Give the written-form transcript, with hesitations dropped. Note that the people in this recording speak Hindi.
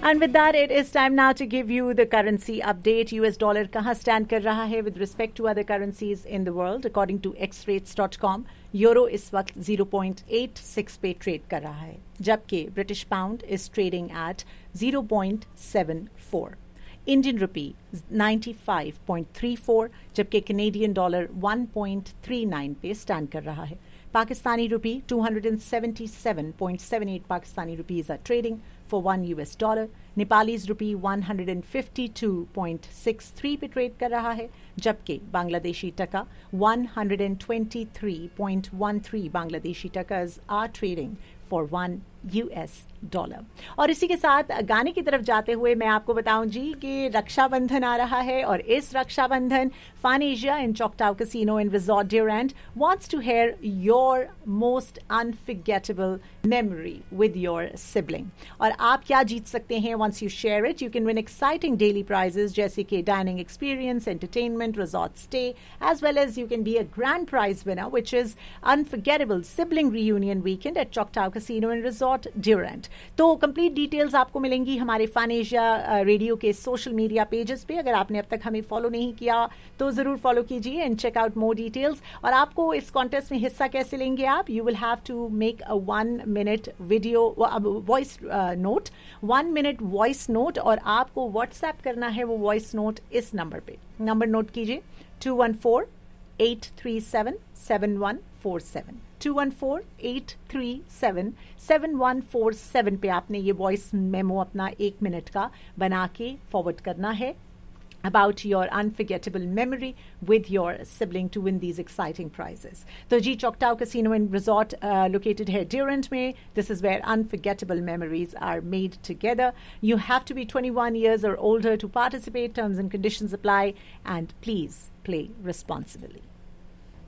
And with that, it is time now to give you the currency update. US dollar कहाँ stand कर रहा है with respect to other currencies in the world. According to xrates.com, euro इस वक्त 0.86 पे ट्रेड कर रहा है, जबकि British pound is trading at 0.74. Indian rupee 95.34, जबकि कैनेडियन डॉलर 1.39 पे स्टैंड कर रहा है. पाकिस्तानी रुपी 277.78 Pakistani rupees are trading for $1. Nepalese रुपी 152.63 पे ट्रेड कर रहा है, जबकि बांग्लादेशी टका 123.13 बांग्लादेशी टकाज आर ट्रेडिंग फॉर $1. और इसी के साथ गाने की तरफ जाते हुए मैं आपको बताऊं जी कि रक्षाबंधन आ रहा है, और इस रक्षाबंधन फानेशिया इन चॉकटाउ casino in resort Durand wants to hair your most unforgettable memory with your sibling. और आप क्या जीत सकते हैं once you share it? You can win exciting daily prices जैसे कि dining experience, entertainment, resort stay, as well as you can be a grand prize winner which is unforgettable sibling reunion weekend at चॉकटाउ casino in resort Durand. तो कंप्लीट डिटेल्स आपको मिलेंगी हमारे फानेशिया रेडियो के सोशल मीडिया पेजेस पे. अगर आपने अब तक हमें फॉलो नहीं किया तो जरूर फॉलो कीजिए and check out more details. और आपको इस कॉन्टेस्ट में हिस्सा कैसे लेंगे आप? You will have to make a 1 minute video voice note, 1 minute voice note, और आपको व्हाट्सएप करना है वो वॉइस नोट इस नंबर पे. नंबर नोट कीजिए 214-837-7147. 214-837-7147 पे आपने ये वॉइस मेमो अपना 1 मिनट का बना के फॉरवर्ड करना है about your unforgettable memory with your sibling to win these exciting prizes. So G Choctaw Casino and Resort located here Durant May. This is where unforgettable memories are made together. You have to be 21 years or older to participate. Terms and conditions apply, and please play responsibly.